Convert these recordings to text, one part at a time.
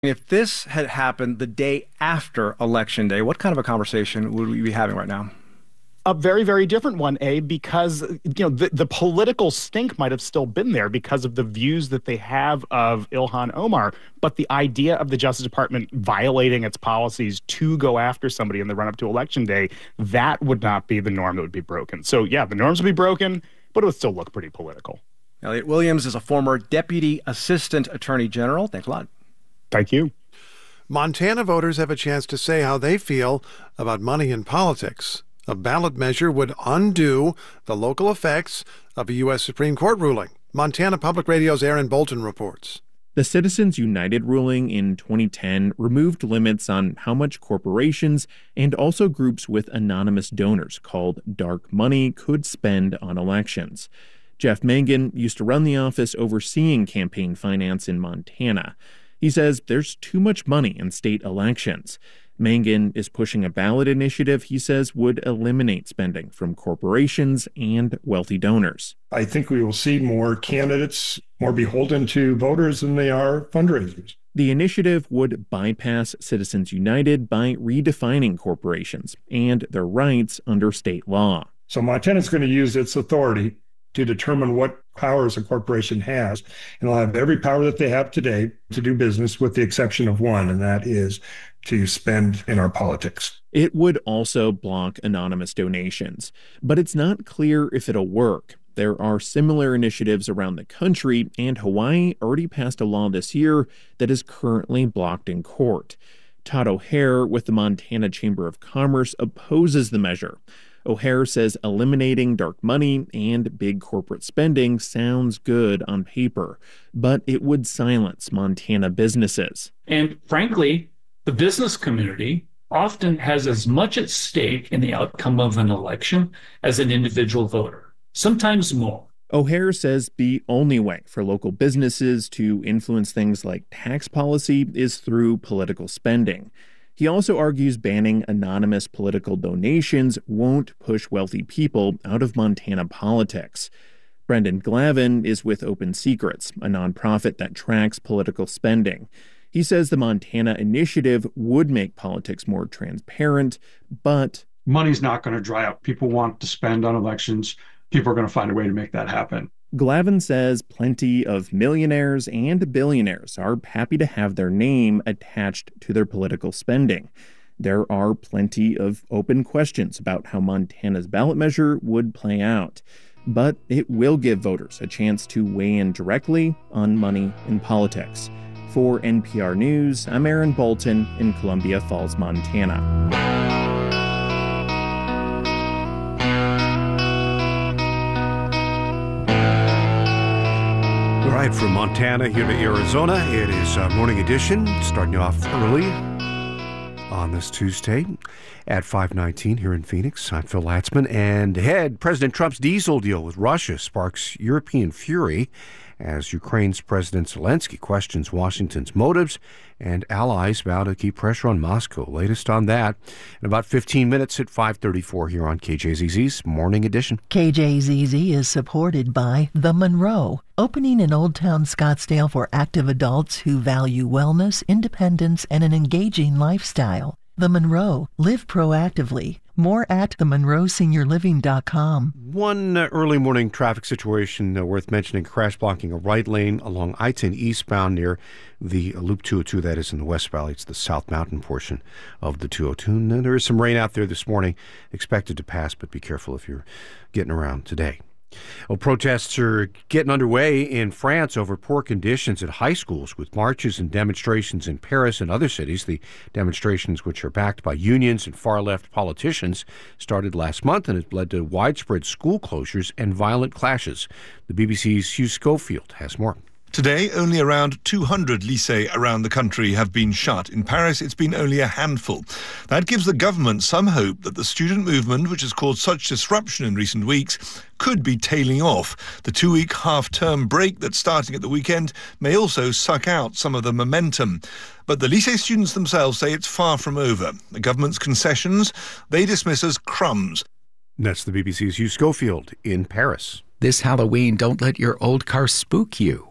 If this had happened the day after Election Day, what kind of a conversation would we be having right now? A very, very different one, because the political stink might have still been there because of the views that they have of Ilhan Omar. But the idea of the Justice Department violating its policies to go after somebody in the run-up to Election Day, that would not be the norm that would be broken. So, yeah, the norms would be broken, but it would still look pretty political. Elliot Williams is a former Deputy Assistant Attorney General. Thanks a lot. Thank you. Montana voters have a chance to say how they feel about money in politics. A ballot measure would undo the local effects of a U.S. Supreme Court ruling. Montana Public Radio's Aaron Bolton reports. The Citizens United ruling in 2010 removed limits on how much corporations and also groups with anonymous donors called dark money could spend on elections. Jeff Mangan used to run the office overseeing campaign finance in Montana. He says there's too much money in state elections. Mangan is pushing a ballot initiative he says would eliminate spending from corporations and wealthy donors. I think we will see more candidates more beholden to voters than they are fundraisers. The initiative would bypass Citizens United by redefining corporations and their rights under state law. So Montana's going to use its authority to determine what powers a corporation has. And they'll have every power that they have today to do business with the exception of one, and that is to spend in our politics. It would also block anonymous donations, but it's not clear if it'll work. There are similar initiatives around the country, and Hawaii already passed a law this year that is currently blocked in court. Todd O'Hare with the Montana Chamber of Commerce opposes the measure. O'Hare says eliminating dark money and big corporate spending sounds good on paper, but it would silence Montana businesses. And frankly, the business community often has as much at stake in the outcome of an election as an individual voter, sometimes more. O'Hare says the only way for local businesses to influence things like tax policy is through political spending. He also argues banning anonymous political donations won't push wealthy people out of Montana politics. Brendan Glavin is with Open Secrets, a nonprofit that tracks political spending. He says the Montana initiative would make politics more transparent, but money's not going to dry up. People want to spend on elections. People are going to find a way to make that happen. Glavin says plenty of millionaires and billionaires are happy to have their name attached to their political spending. There are plenty of open questions about how Montana's ballot measure would play out, but it will give voters a chance to weigh in directly on money in politics. For NPR News, I'm Aaron Bolton in Columbia Falls, Montana. All right, from Montana here to Arizona, it is Morning Edition, starting off early on this Tuesday at 5:19 here in Phoenix. I'm Phil Latzman, and ahead, President Trump's diesel deal with Russia sparks European fury as Ukraine's President Zelensky questions Washington's motives and allies vow to keep pressure on Moscow. Latest on that in about 15 minutes at 5:34 here on KJZZ's Morning Edition. KJZZ is supported by The Monroe, opening in Old Town Scottsdale for active adults who value wellness, independence, and an engaging lifestyle. The Monroe. Live proactively. More at themonroeseniorliving.com. One early morning traffic situation worth mentioning, crash blocking a right lane along I-10 eastbound near the Loop 202, that is in the West Valley. It's the South Mountain portion of the 202. And there is some rain out there this morning, expected to pass, but be careful if you're getting around today. Well, protests are getting underway in France over poor conditions at high schools, with marches and demonstrations in Paris and other cities. The demonstrations, which are backed by unions and far-left politicians, started last month and has led to widespread school closures and violent clashes. The BBC's Hugh Schofield has more. Today, only around 200 lycées around the country have been shut. In Paris, it's been only a handful. That gives the government some hope that the student movement, which has caused such disruption in recent weeks, could be tailing off. The 2-week half-term break that's starting at the weekend may also suck out some of the momentum. But the lycée students themselves say it's far from over. The government's concessions, they dismiss as crumbs. That's the BBC's Hugh Schofield in Paris. This Halloween, don't let your old car spook you.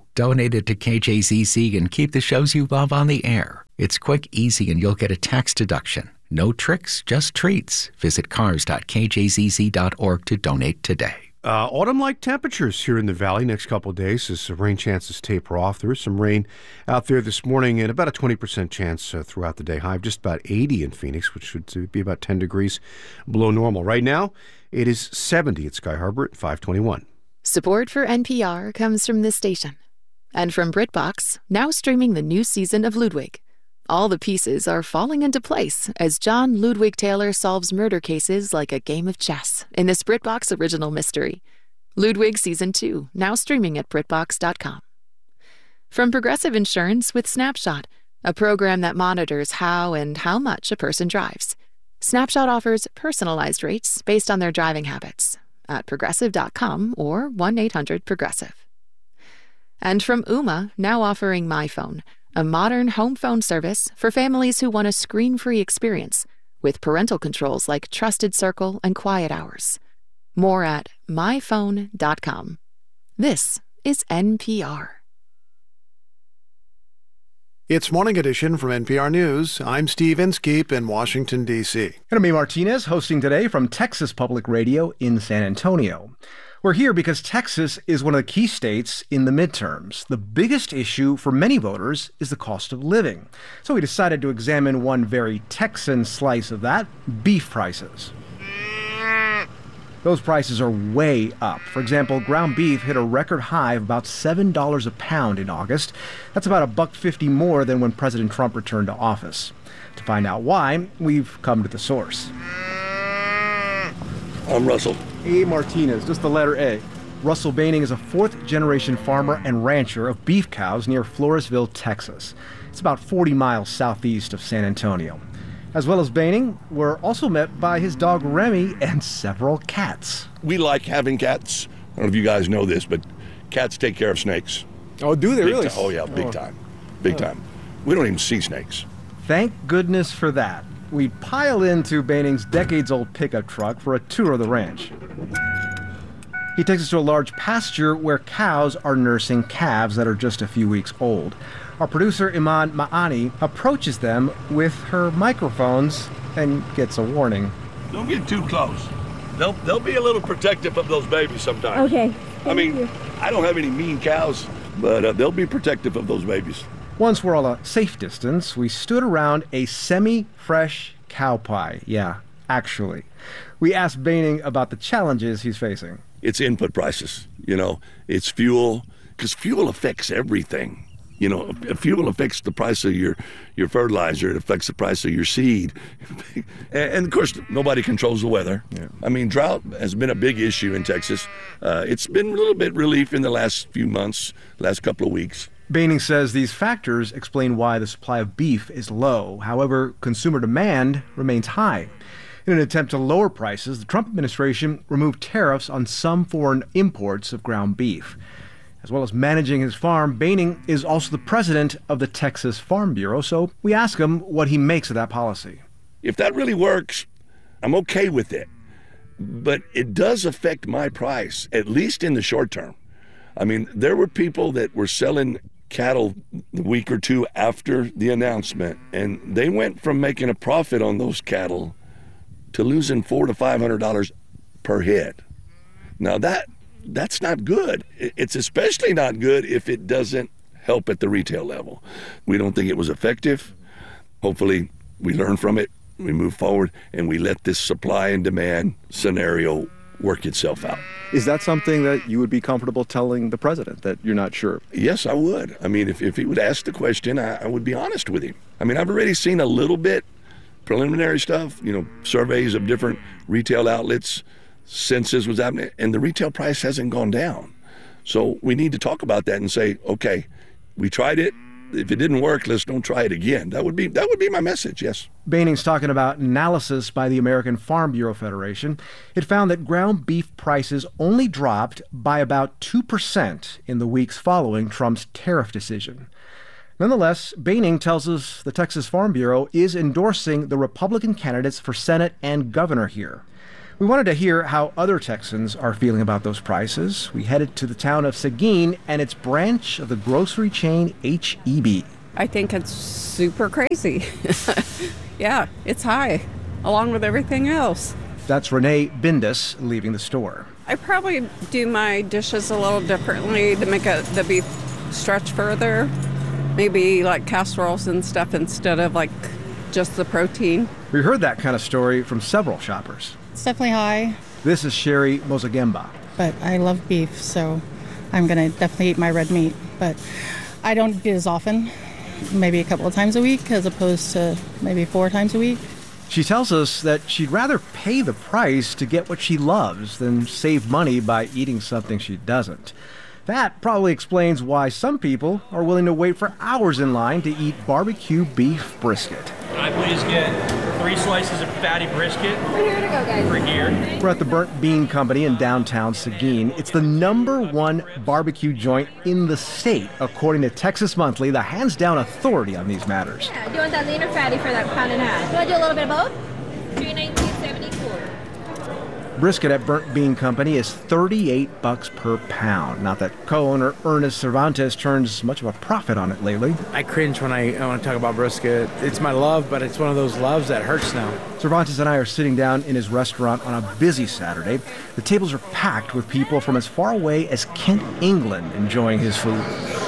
Donate it to KJZZ and keep the shows you love on the air. It's quick, easy, and you'll get a tax deduction. No tricks, just treats. Visit cars.kjzz.org to donate today. Autumn-like temperatures here in the valley next couple of days as the rain chances taper off. There is some rain out there this morning and about a 20% chance throughout the day. High of just about 80 in Phoenix, which should be about 10 degrees below normal. Right now, it is 70 at Sky Harbor at 521. Support for NPR comes from this station. And from BritBox, now streaming the new season of Ludwig. All the pieces are falling into place as John Ludwig Taylor solves murder cases like a game of chess in this BritBox original mystery. Ludwig Season 2, now streaming at BritBox.com. From Progressive Insurance with Snapshot, a program that monitors how and how much a person drives. Snapshot offers personalized rates based on their driving habits at Progressive.com or 1-800-PROGRESSIVE. And from Ooma, now offering MyPhone, a modern home phone service for families who want a screen-free experience with parental controls like Trusted Circle and Quiet Hours. More at myphone.com. This is NPR. It's Morning Edition from NPR News. I'm Steve Inskeep in Washington, D.C. And I'm Martinez, hosting today from Texas Public Radio in San Antonio. We're here because Texas is one of the key states in the midterms. The biggest issue for many voters is the cost of living. So we decided to examine one very Texan slice of that, beef prices. Those prices are way up. For example, ground beef hit a record high of about $7 a pound in August. That's about $1.50 more than when President Trump returned to office. To find out why, we've come to the source. I'm Russell. A. Martinez, just the letter A. Russell Baining is a fourth-generation farmer and rancher of beef cows near Floresville, Texas. It's about 40 miles southeast of San Antonio. As well as Baining, we're also met by his dog Remy and several cats. We like having cats. I don't know if you guys know this, but cats take care of snakes. Oh, do they really? Oh, yeah, big time. Big time. We don't even see snakes. Thank goodness for that. We pile into Baining's decades-old pickup truck for a tour of the ranch. He takes us to a large pasture where cows are nursing calves that are just a few weeks old. Our producer, Iman Ma'ani, approaches them with her microphones and gets a warning. Don't get too close. They'll be a little protective of those babies sometimes. Okay. I mean, I don't have any mean cows, but they'll be protective of those babies. Once we're all a safe distance, we stood around a semi-fresh cow pie. Yeah, actually. We asked Baining about the challenges he's facing. It's input prices, it's fuel, because fuel affects everything. Fuel affects the price of your fertilizer, it affects the price of your seed. And of course, nobody controls the weather. Yeah. I mean, drought has been a big issue in Texas. It's been a little bit relief in the last few months, last couple of weeks. Baining says these factors explain why the supply of beef is low. However, consumer demand remains high. In an attempt to lower prices, the Trump administration removed tariffs on some foreign imports of ground beef. As well as managing his farm, Baining is also the president of the Texas Farm Bureau, so we ask him what he makes of that policy. If that really works, I'm okay with it. But it does affect my price, at least in the short term. I mean, there were people that were selling cattle the week or two after the announcement, and they went from making a profit on those cattle to losing $400 to $500 per head. Now that's not good. It's especially not good if it doesn't help at the retail level. We don't think it was effective. Hopefully we learn from it, we move forward, and we let this supply and demand scenario work itself out. Is that something that you would be comfortable telling the president, that you're not sure? Yes, I would. I mean, if he would ask the question, I would be honest with him. I mean, I've already seen a little bit preliminary stuff, surveys of different retail outlets, census was happening, and the retail price hasn't gone down. So we need to talk about that and say, okay, we tried it. If it didn't work, let's don't try it again. That would be my message, yes. Baining's talking about analysis by the American Farm Bureau Federation. It found that ground beef prices only dropped by about 2% in the weeks following Trump's tariff decision. Nonetheless, Baining tells us the Texas Farm Bureau is endorsing the Republican candidates for Senate and governor here. We wanted to hear how other Texans are feeling about those prices. We headed to the town of Seguin and its branch of the grocery chain H-E-B. I think it's super crazy. Yeah, it's high, along with everything else. That's Renee Bindus leaving the store. I probably do my dishes a little differently to make the beef stretch further. Maybe like casseroles and stuff instead of like just the protein. We heard that kind of story from several shoppers. It's definitely high. This is Sherry Mozagemba. But I love beef, so I'm going to definitely eat my red meat. But I don't eat it as often, maybe a couple of times a week as opposed to maybe 4 times a week. She tells us that she'd rather pay the price to get what she loves than save money by eating something she doesn't. That probably explains why some people are willing to wait for hours in line to eat barbecue beef brisket. Can I please get 3 slices of fatty brisket? We're here to go, guys. We're here. We're at the Burnt Bean Company in downtown Seguin. It's the #1 barbecue joint in the state, according to Texas Monthly, the hands-down authority on these matters. Yeah, do you want that lean or fatty for that pound and a half? You want to do a little bit of both? $319.74. Brisket at Burnt Bean Company is $38 per pound. Not that co-owner Ernest Cervantes turns much of a profit on it lately. I cringe when I want to talk about brisket. It's my love, but it's one of those loves that hurts now. Cervantes and I are sitting down in his restaurant on a busy Saturday. The tables are packed with people from as far away as Kent, England, enjoying his food.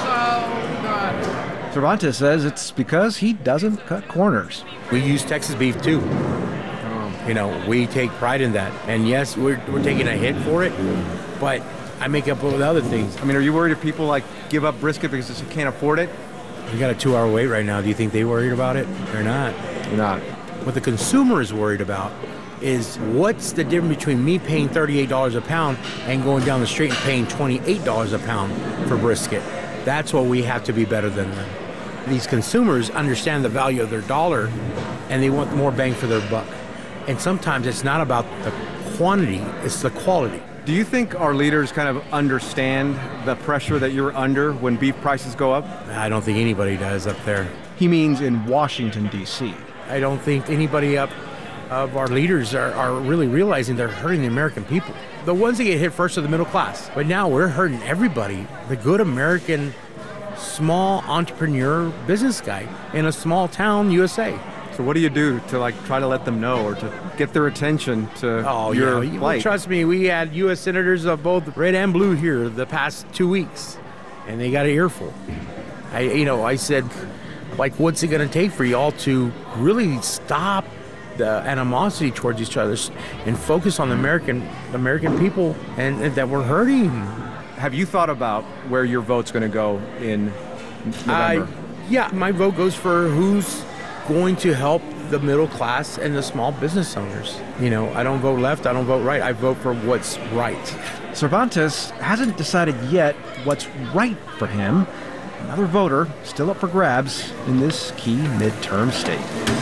Cervantes says it's because he doesn't cut corners. We use Texas beef too. We take pride in that. And yes, we're taking a hit for it, but I make up with other things. I mean, are you worried if people give up brisket because they can't afford it? We got a 2-hour wait right now. Do you think they're worried about it? They're not. They're not. What the consumer is worried about is what's the difference between me paying $38 a pound and going down the street and paying $28 a pound for brisket. That's what we have to be better than them. These consumers understand the value of their dollar and they want more bang for their buck. And sometimes it's not about the quantity, it's the quality. Do you think our leaders kind of understand the pressure that you're under when beef prices go up? I don't think anybody does up there. He means in Washington, D.C. I don't think anybody up of our leaders are really realizing they're hurting the American people. The ones that get hit first are the middle class. But now we're hurting everybody. The good American small entrepreneur business guy in a small town, USA. So what do you do to try to let them know or to get their attention to your plight? Well, trust me, we had U.S. senators of both red and blue here the past 2 weeks, and they got an earful. I said, what's it going to take for y'all to really stop the animosity towards each other and focus on the American people and that we're hurting? Have you thought about where your vote's going to go in November? Yeah, my vote goes for who's going to help the middle class and the small business owners. I don't vote left, I don't vote right, I vote for what's right. Cervantes hasn't decided yet what's right for him. Another voter still up for grabs in this key midterm state.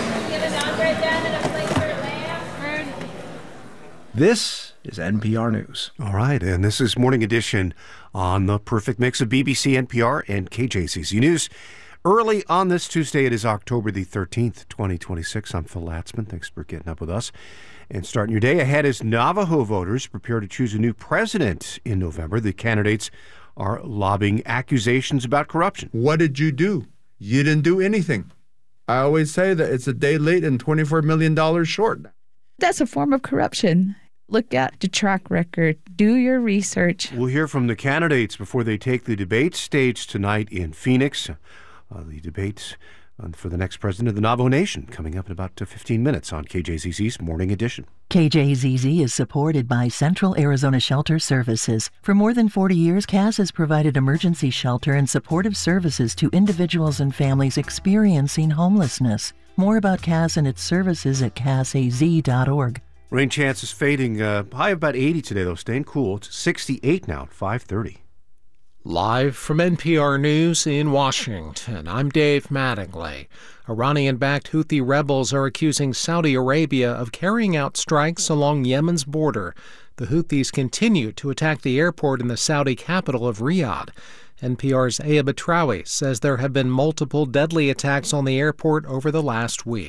This is NPR News. All right, and this is Morning Edition on the perfect mix of BBC, NPR, and KJCC News. Early on this Tuesday, it is October the 13th, 2026. I'm Phil Latzman. Thanks for getting up with us. And starting your day ahead as Navajo voters prepare to choose a new president in November. The candidates are lobbying accusations about corruption. What did you do? You didn't do anything. I always say that it's a day late and $24 million short. That's a form of corruption. Look at the track record. Do your research. We'll hear from the candidates before they take the debate stage tonight in Phoenix. The debate for the next president of the Navajo Nation coming up in about 15 minutes on KJZZ's Morning Edition. KJZZ is supported by Central Arizona Shelter Services. For more than 40 years, CAS has provided emergency shelter and supportive services to individuals and families experiencing homelessness. More about CAS and its services at casaz.org. Rain chance is fading. High of about 80 today, though. Staying cool. It's 68 now at 5:30. Live from NPR News in Washington, I'm Dave Mattingly. Iranian-backed Houthi rebels are accusing Saudi Arabia of carrying out strikes along Yemen's border. The Houthis continue to attack the airport in the Saudi capital of Riyadh. NPR's Aya Batrawi says there have been multiple deadly attacks on the airport over the last week.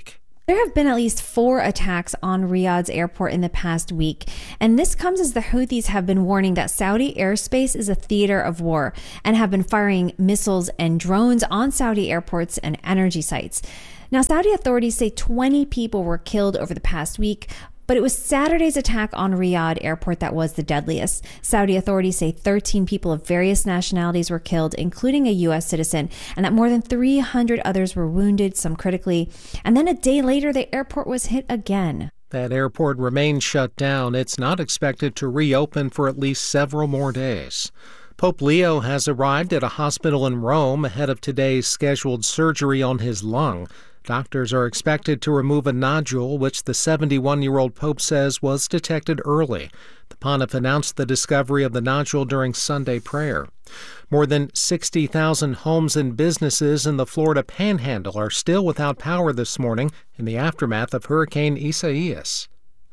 There have been at least 4 attacks on Riyadh's airport in the past week, and this comes as the Houthis have been warning that Saudi airspace is a theater of war and have been firing missiles and drones on Saudi airports and energy sites. Now, Saudi authorities say 20 people were killed over the past week, but it was Saturday's attack on Riyadh airport that was the deadliest. Saudi authorities say 13 people of various nationalities were killed, including a U.S. citizen, and that more than 300 others were wounded, some critically. And then a day later, the airport was hit again. That airport remains shut down. It's not expected to reopen for at least several more days. Pope Leo has arrived at a hospital in Rome ahead of today's scheduled surgery on his lung. Doctors are expected to remove a nodule, which the 71-year-old Pope says was detected early. The pontiff announced the discovery of the nodule during Sunday prayer. More than 60,000 homes and businesses in the Florida Panhandle are still without power this morning in the aftermath of Hurricane Isaias.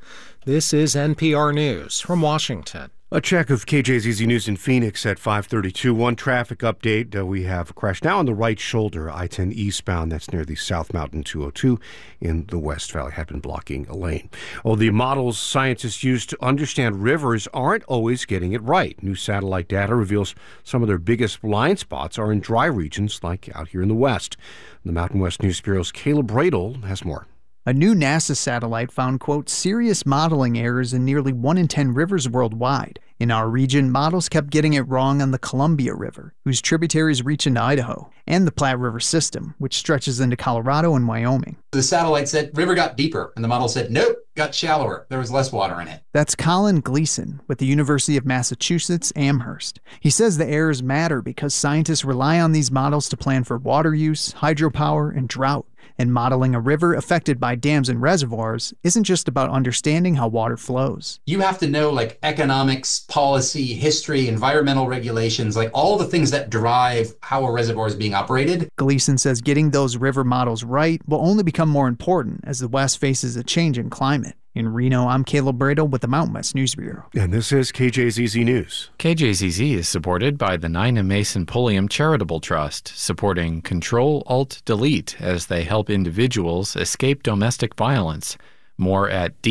This is NPR News from Washington. A check of KJZZ News in Phoenix at 5:32. One traffic update. We have a crash now on the right shoulder, I-10 eastbound. That's near the South Mountain 202 in the West Valley. Had been blocking a lane. Oh, the models scientists use to understand rivers aren't always getting it right. New satellite data reveals some of their biggest blind spots are in dry regions like out here in the West. The Mountain West News Bureau's Caleb Bradel has more. A new NASA satellite found, quote, serious modeling errors in nearly 1 in 10 rivers worldwide. In our region, models kept getting it wrong on the Columbia River, whose tributaries reach into Idaho, and the Platte River system, which stretches into Colorado and Wyoming. The satellite said river got deeper, and the model said, nope, got shallower. There was less water in it. That's Colin Gleason with the University of Massachusetts Amherst. He says the errors matter because scientists rely on these models to plan for water use, hydropower, and drought. And modeling a river affected by dams and reservoirs isn't just about understanding how water flows. You have to know like economics, policy, history, environmental regulations, like all the things that drive how a reservoir is being operated. Gleason says getting those river models right will only become more important as the West faces a change in climate. In Reno, I'm Caleb Bradel with the Mountain West News Bureau. And this is KJZZ News. KJZZ is supported by the Nina Mason Pulliam Charitable Trust, supporting Control-Alt-Delete as they help individuals escape domestic violence. More at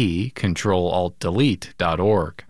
dvcontrolaltdelete.org.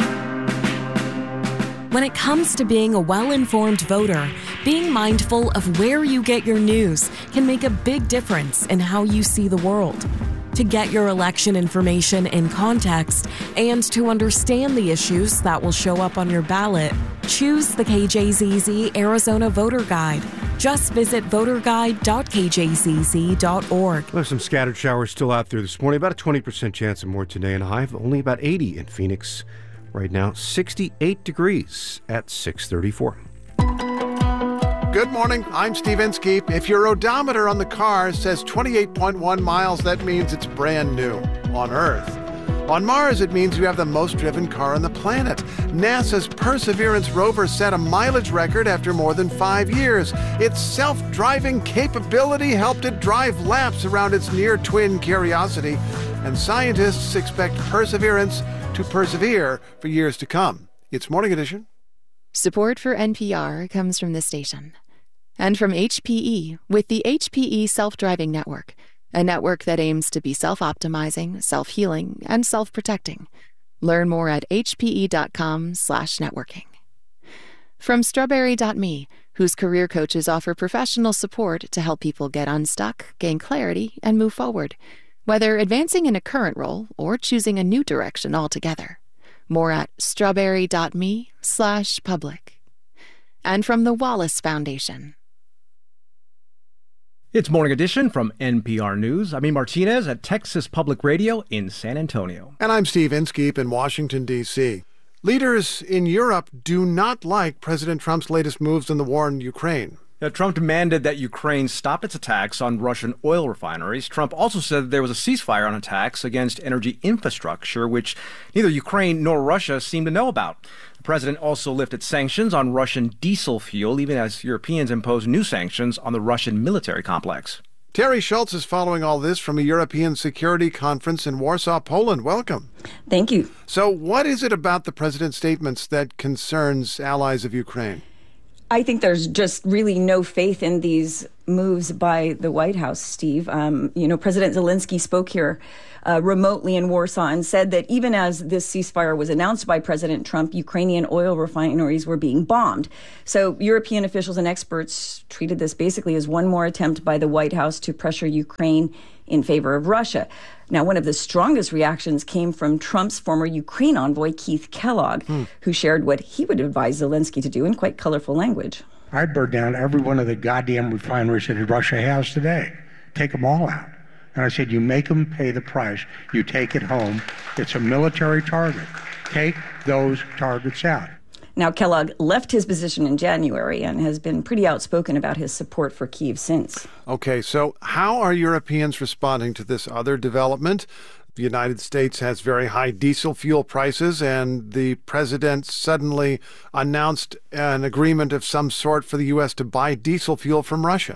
When it comes to being a well-informed voter, being mindful of where you get your news can make a big difference in how you see the world. To get your election information in context and to understand the issues that will show up on your ballot, choose the KJZZ Arizona Voter Guide. Just visit voterguide.kjzz.org. There's some scattered showers still out there this morning. About a 20% chance of more today, and a high of only about 80 in Phoenix. Right now, 68 degrees at 6:34. Good morning, I'm Steve Inskeep. If your odometer on the car says 28.1 miles, that means it's brand new on Earth. On Mars, it means you have the most driven car on the planet. NASA's Perseverance rover set a mileage record after more than 5 years. Its self-driving capability helped it drive laps around its near-twin Curiosity, and scientists expect Perseverance to persevere for years to come. It's Morning Edition. Support for NPR comes from this station. And from HPE with the HPE Self-Driving Network, a network that aims to be self-optimizing, self-healing, and self-protecting. Learn more at hpe.com/networking. From Strawberry.me, whose career coaches offer professional support to help people get unstuck, gain clarity, and move forward, whether advancing in a current role or choosing a new direction altogether. More at strawberry.me/public. And from the Wallace Foundation. It's Morning Edition from NPR News. I'm E. Martinez at Texas Public Radio in San Antonio. And I'm Steve Inskeep in Washington, D.C. Leaders in Europe do not like President Trump's latest moves in the war in Ukraine. Trump demanded that Ukraine stop its attacks on Russian oil refineries. Trump also said that there was a ceasefire on attacks against energy infrastructure, which neither Ukraine nor Russia seem to know about. The president also lifted sanctions on Russian diesel fuel, even as Europeans imposed new sanctions on the Russian military complex. Terry Schultz is following all this from a European Security Conference in Warsaw, Poland. Welcome. Thank you. So what is it about the president's statements that concerns allies of Ukraine? I think there's just really no faith in these moves by the White House, Steve. President Zelensky spoke here remotely in Warsaw and said that even as this ceasefire was announced by President Trump, Ukrainian oil refineries were being bombed. So European officials and experts treated this basically as one more attempt by the White House to pressure Ukraine in favor of Russia. Now, one of the strongest reactions came from Trump's former Ukraine envoy, Keith Kellogg, who shared what he would advise Zelensky to do in quite colorful language. I'd burn down every one of the goddamn refineries that Russia has today. Take them all out. And I said, you make them pay the price. You take it home. It's a military target. Take those targets out. Now, Kellogg left his position in January and has been pretty outspoken about his support for Kyiv since. Okay, so how are Europeans responding to this other development? The United States has very high diesel fuel prices, and the president suddenly announced an agreement of some sort for the U.S. to buy diesel fuel from Russia.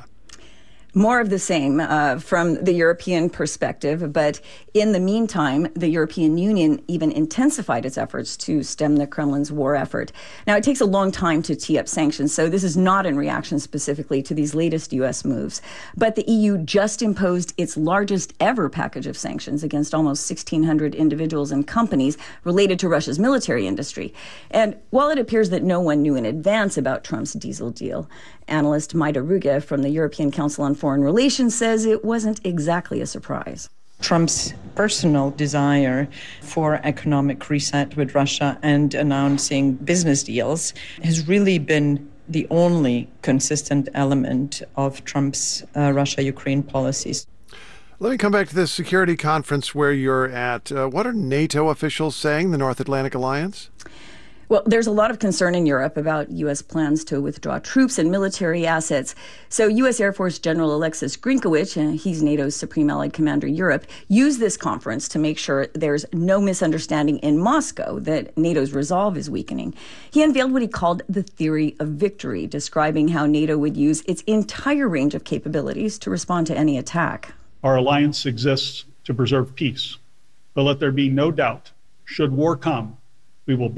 More of the same from the European perspective, but in the meantime, the European Union even intensified its efforts to stem the Kremlin's war effort. Now, it takes a long time to tee up sanctions, so this is not in reaction specifically to these latest U.S. moves. But the EU just imposed its largest ever package of sanctions against almost 1,600 individuals and companies related to Russia's military industry. And while it appears that no one knew in advance about Trump's diesel deal, analyst Maida Ruge from the European Council on Foreign Relations says it wasn't exactly a surprise. Trump's personal desire for economic reset with Russia and announcing business deals has really been the only consistent element of Trump's Russia-Ukraine policies. Let me come back to this security conference where you're at. What are NATO officials saying, the North Atlantic Alliance? Well, there's a lot of concern in Europe about U.S. plans to withdraw troops and military assets. So U.S. Air Force General Alexis Grinkowicz, he's NATO's Supreme Allied Commander Europe, used this conference to make sure there's no misunderstanding in Moscow that NATO's resolve is weakening. He unveiled what he called the theory of victory, describing how NATO would use its entire range of capabilities to respond to any attack. Our alliance exists to preserve peace, but let there be no doubt, should war come, we will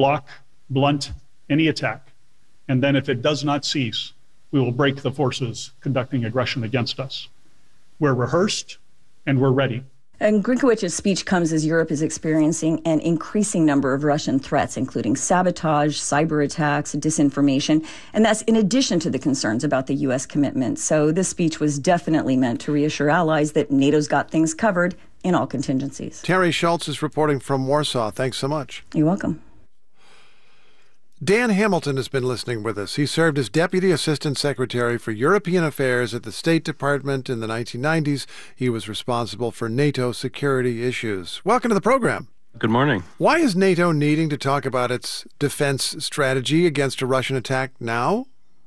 blunt any attack, and then if it does not cease, we will break the forces conducting aggression against us. We're rehearsed and we're ready. And Grinkowicz's speech comes as Europe is experiencing an increasing number of Russian threats, including sabotage, cyber attacks, disinformation, and that's in addition to the concerns about the U.S. commitment. So this speech was definitely meant to reassure allies that NATO's got things covered in all contingencies. Terry Schultz is reporting from Warsaw. Thanks so much. You're welcome. Dan Hamilton has been listening with us. He served as Deputy Assistant Secretary for European Affairs at the State Department in the 1990s. He was responsible for NATO security issues. Welcome to the program. Good morning. Why is NATO needing to talk about its defense strategy against a Russian attack now?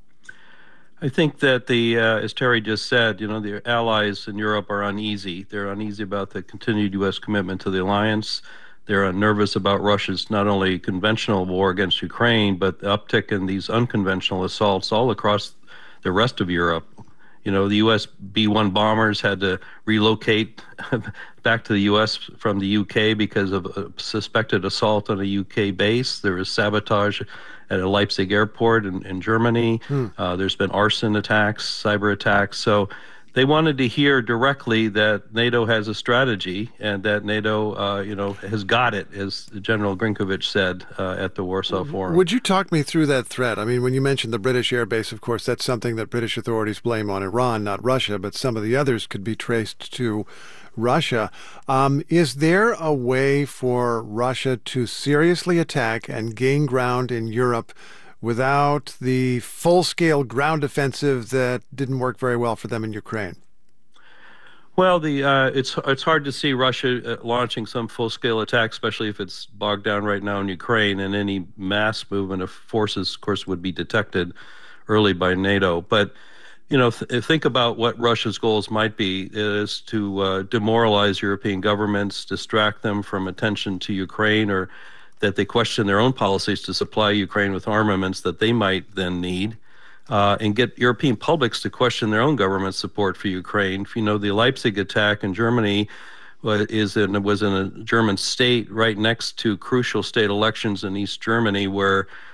I think that as Terry just said, the allies in Europe are uneasy. They're uneasy about the continued U.S. commitment to the alliance. They're nervous about Russia's not only conventional war against Ukraine, but the uptick in these unconventional assaults all across the rest of Europe. The U.S. B-1 bombers had to relocate back to the U.S. from the U.K. because of a suspected assault on a U.K. base. There was sabotage at a Leipzig airport in Germany. There's been arson attacks, cyber attacks. So they wanted to hear directly that NATO has a strategy and that NATO, has got it, as General Grinkowicz said at the Warsaw Forum. Would you talk me through that threat? I mean, when you mentioned the British air base, of course, that's something that British authorities blame on Iran, not Russia, but some of the others could be traced to Russia. Is there a way for Russia to seriously attack and gain ground in Europe without the full-scale ground offensive that didn't work very well for them in Ukraine? Well, it's hard to see Russia launching some full-scale attack, especially if it's bogged down right now in Ukraine, and any mass movement of forces, of course, would be detected early by NATO. But, think about what Russia's goals might be, is to demoralize European governments, distract them from attention to Ukraine, or that they question their own policies to supply Ukraine with armaments that they might then need, and get European publics to question their own government support for Ukraine. The Leipzig attack in Germany was in a German state right next to crucial state elections in East Germany, where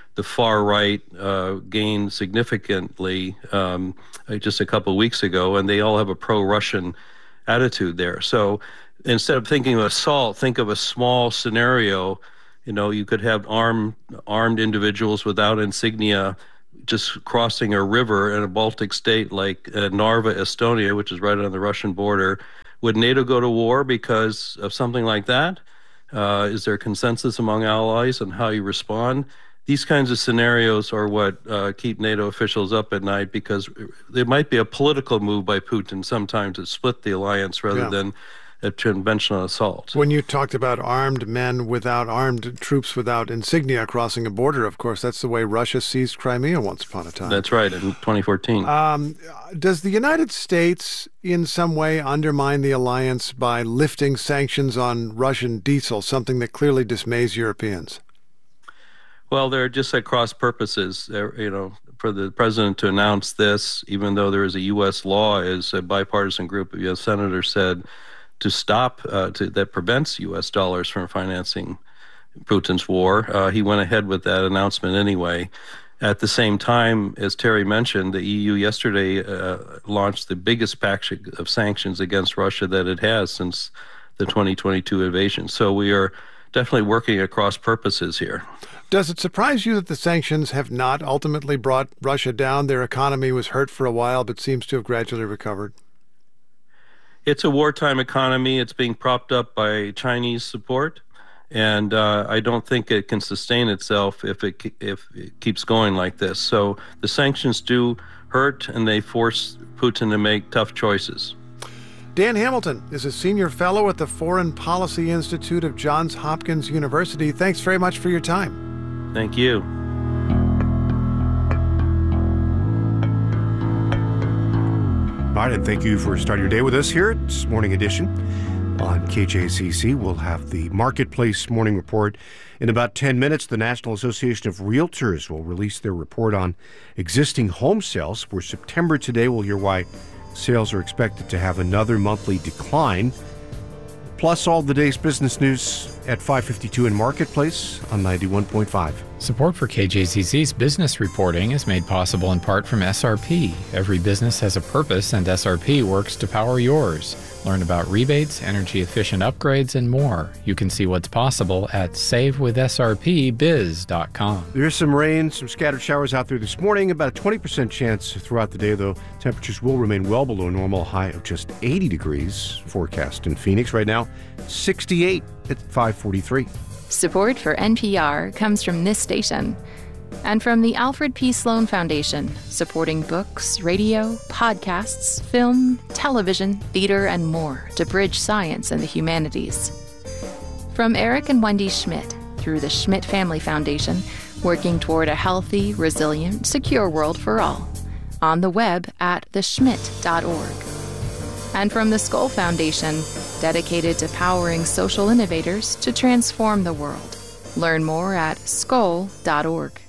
the far right gained significantly just a couple of weeks ago, and they all have a pro-Russian attitude there. So instead of thinking of assault, think of a small scenario. You could have armed individuals without insignia just crossing a river in a Baltic state like Narva, Estonia, which is right on the Russian border. Would NATO go to war because of something like that? Is there consensus among allies on how you respond? These kinds of scenarios are what keep NATO officials up at night, because there might be a political move by Putin sometimes to split the alliance rather than a conventional assault. When you talked about armed men without armed troops without insignia crossing a border, of course, that's the way Russia seized Crimea once upon a time. That's right, in 2014. Does the United States in some way undermine the alliance by lifting sanctions on Russian diesel, something that clearly dismays Europeans? Well, they're just at cross purposes. For the president to announce this, even though there is a U.S. law, as a bipartisan group of U.S. senators said, to stop, that prevents U.S. dollars from financing Putin's war. He went ahead with that announcement anyway. At the same time, as Terry mentioned, the EU yesterday launched the biggest package of sanctions against Russia that it has since the 2022 invasion. So we are definitely working across purposes here. Does it surprise you that the sanctions have not ultimately brought Russia down? Their economy was hurt for a while, but seems to have gradually recovered. It's a wartime economy. It's being propped up by Chinese support, and I don't think it can sustain itself if it keeps going like this. So the sanctions do hurt, and they force Putin to make tough choices. Dan Hamilton is a senior fellow at the Foreign Policy Institute of Johns Hopkins University. Thanks very much for your time. Thank you. All right, and thank you for starting your day with us here. It's Morning Edition on KJZZ. We'll have the Marketplace Morning Report in about 10 minutes. The National Association of Realtors will release their report on existing home sales for September today. We'll hear why sales are expected to have another monthly decline. Plus all the day's business news at 5:52 in Marketplace on 91.5. Support for KJZZ's business reporting is made possible in part from SRP. Every business has a purpose, and SRP works to power yours. Learn about rebates, energy-efficient upgrades, and more. You can see what's possible at savewithsrpbiz.com. There's some rain, some scattered showers out there this morning. About a 20% chance throughout the day, though. Temperatures will remain well below normal, high of just 80 degrees forecast in Phoenix. Right now, 68 at 5:43. Support for NPR comes from this station and from the Alfred P. Sloan Foundation, supporting books, radio, podcasts, film, television, theater, and more to bridge science and the humanities. From Eric and Wendy Schmidt through the Schmidt Family Foundation, working toward a healthy, resilient, secure world for all. On the web at theschmidt.org. And from the Skoll Foundation, dedicated to powering social innovators to transform the world. Learn more at skoll.org.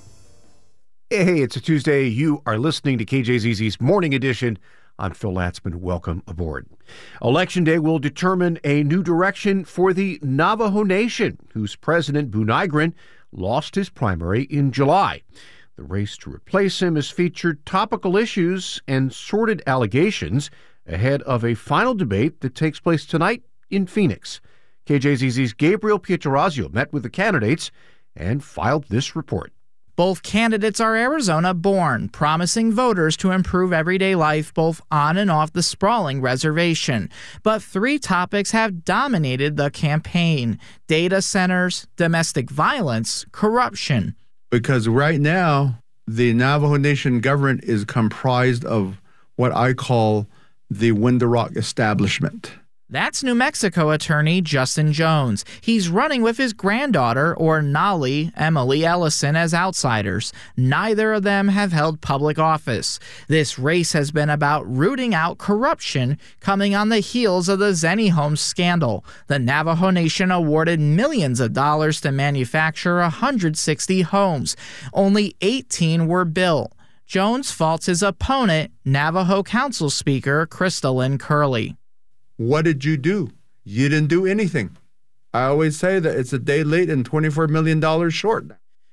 Hey, it's a Tuesday. You are listening to KJZZ's Morning Edition. I'm Phil Latzman. Welcome aboard. Election Day will determine a new direction for the Navajo Nation, whose president, Boo Nygren, lost his primary in July. The race to replace him has featured topical issues and sordid allegations ahead of a final debate that takes place tonight in Phoenix. KJZZ's Gabriel Pietrorazio met with the candidates and filed this report. Both candidates are Arizona-born, promising voters to improve everyday life both on and off the sprawling reservation. But three topics have dominated the campaign: data centers, domestic violence, corruption. Because right now, the Navajo Nation government is comprised of what I call the Window-Rock establishment. That's New Mexico attorney Justin Jones. He's running with his granddaughter, or Nolly, Emily Ellison, as outsiders. Neither of them have held public office. This race has been about rooting out corruption, coming on the heels of the Zenny Homes scandal. The Navajo Nation awarded millions of dollars to manufacture 160 homes. Only 18 were built. Jones faults his opponent, Navajo Council Speaker Crystalline Curley. What did you do? You didn't do anything. I always say that it's a day late and $24 million short.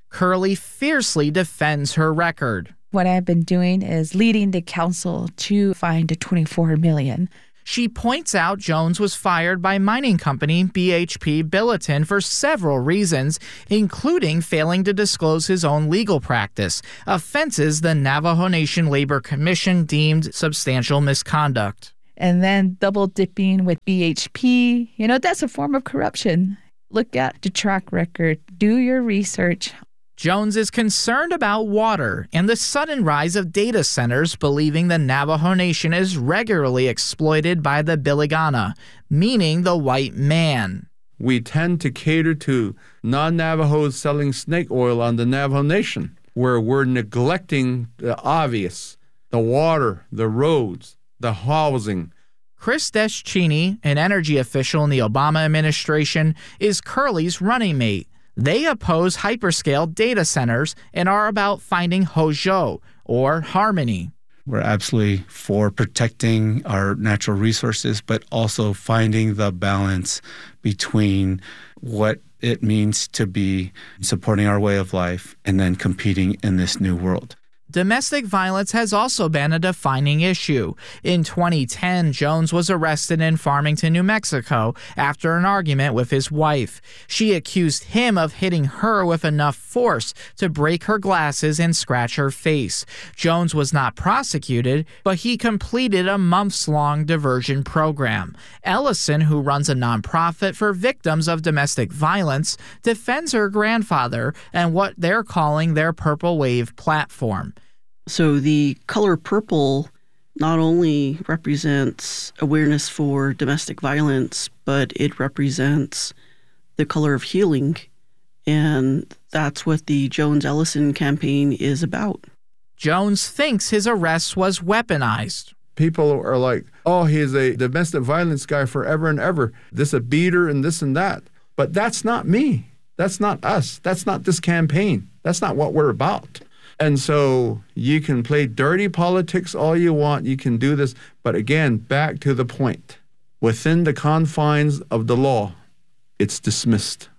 Curley fiercely defends her record. What I've been doing is leading the council to find $24 million. She points out Jones was fired by mining company BHP Billiton for several reasons, including failing to disclose his own legal practice, offenses the Navajo Nation Labor Commission deemed substantial misconduct. And then double dipping with BHP, that's a form of corruption. Look at the track record, do your research. Jones is concerned about water and the sudden rise of data centers, believing the Navajo Nation is regularly exploited by the Biligana, meaning the white man. We tend to cater to non-Navajos selling snake oil on the Navajo Nation, where we're neglecting the obvious, the water, the roads, the housing. Chris Deschini, an energy official in the Obama administration, is Curley's running mate. They oppose hyperscale data centers and are about finding Hozhou, or harmony. We're absolutely for protecting our natural resources, but also finding the balance between what it means to be supporting our way of life and then competing in this new world. Domestic violence has also been a defining issue. In 2010, Jones was arrested in Farmington, New Mexico, after an argument with his wife. She accused him of hitting her with enough force to break her glasses and scratch her face. Jones was not prosecuted, but he completed a months-long diversion program. Ellison, who runs a nonprofit for victims of domestic violence, defends her grandfather and what they're calling their Purple Wave platform. So the color purple not only represents awareness for domestic violence, but it represents the color of healing. And that's what the Jones-Ellison campaign is about. Jones thinks his arrest was weaponized. People are like, oh, he's a domestic violence guy forever and ever. This a beater and this and that. But that's not me. That's not us. That's not this campaign. That's not what we're about. And so you can play dirty politics all you want. You can do this. But again, back to the point. Within the confines of the law, it's dismissed.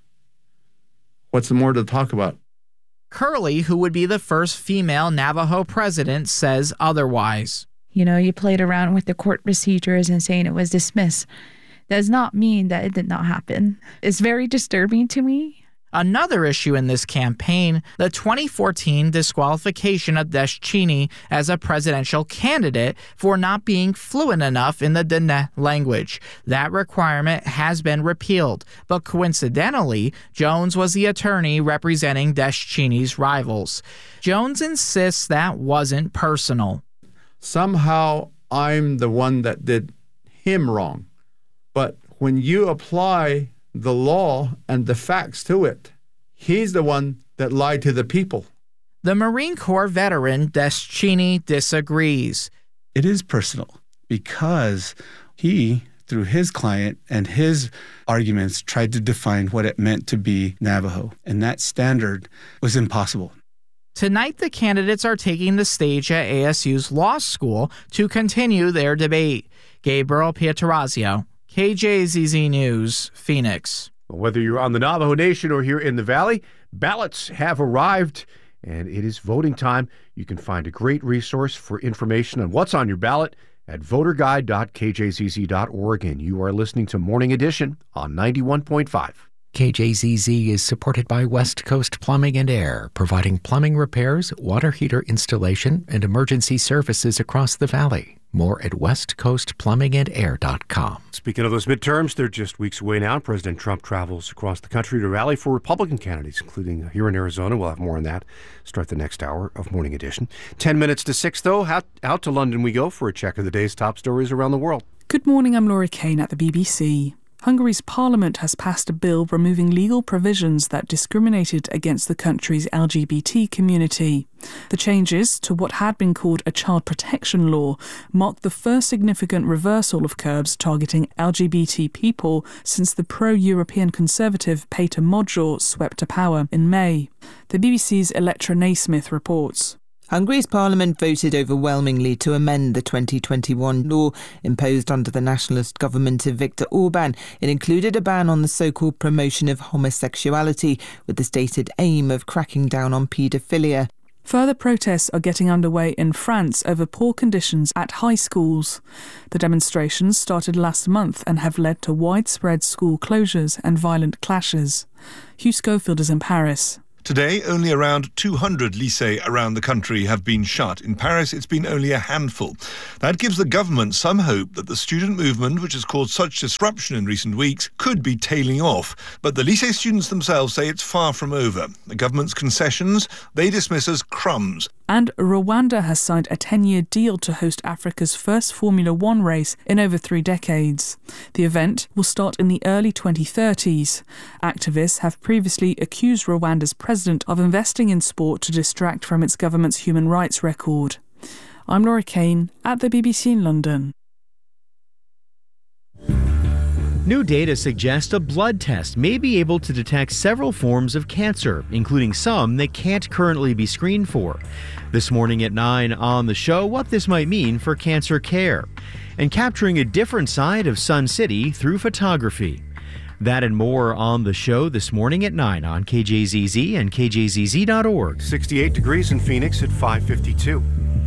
What's more to talk about? Curley, who would be the first female Navajo president, says otherwise. You played around with the court procedures and saying it was dismissed. Does not mean that it did not happen. It's very disturbing to me. Another issue in this campaign, the 2014 disqualification of Deschini as a presidential candidate for not being fluent enough in the Diné language. That requirement has been repealed, but coincidentally, Jones was the attorney representing Deschini's rivals. Jones insists that wasn't personal. Somehow I'm the one that did him wrong. But when you apply the law and the facts to it, he's the one that lied to the people. The Marine Corps veteran Deschini disagrees. It is personal because he, through his client and his arguments, tried to define what it meant to be Navajo, and that standard was impossible. Tonight, the candidates are taking the stage at ASU's law school to continue their debate. Gabriel Pietrorazio, KJZZ News, Phoenix. Whether you're on the Navajo Nation or here in the Valley, ballots have arrived, and it is voting time. You can find a great resource for information on what's on your ballot at voterguide.kjzz.org. And you are listening to Morning Edition on 91.5. KJZZ is supported by West Coast Plumbing and Air, providing plumbing repairs, water heater installation, and emergency services across the valley. More at westcoastplumbingandair.com. Speaking of those midterms, they're just weeks away now. President Trump travels across the country to rally for Republican candidates, including here in Arizona. We'll have more on that. Start the next hour of Morning Edition. 10 minutes to 6, though. Out to London we go for a check of the day's top stories around the world. Good morning, I'm Laura Kane at the BBC. Hungary's parliament has passed a bill removing legal provisions that discriminated against the country's LGBT community. The changes to what had been called a child protection law mark the first significant reversal of curbs targeting LGBT people since the pro-European conservative Peter Modjor swept to power in May. The BBC's Electra Naismith reports. Hungary's parliament voted overwhelmingly to amend the 2021 law imposed under the nationalist government of Viktor Orban. It included a ban on the so-called promotion of homosexuality, with the stated aim of cracking down on paedophilia. Further protests are getting underway in France over poor conditions at high schools. The demonstrations started last month and have led to widespread school closures and violent clashes. Hugh Schofield is in Paris. Today, only around 200 lycées around the country have been shut. In Paris, it's been only a handful. That gives the government some hope that the student movement, which has caused such disruption in recent weeks, could be tailing off. But the lycée students themselves say it's far from over. The government's concessions, they dismiss as crumbs. And Rwanda has signed a 10-year deal to host Africa's first Formula One race in over 3 decades. The event will start in the early 2030s. Activists have previously accused Rwanda's president of investing in sport to distract from its government's human rights record. I'm Laura Kane at the BBC in London. New data suggests a blood test may be able to detect several forms of cancer, including some that can't currently be screened for. This morning at 9 on the show, what this might mean for cancer care, and capturing a different side of Sun City through photography. That and more on the show this morning at 9 on KJZZ and KJZZ.org. 68 degrees in Phoenix at 5:52.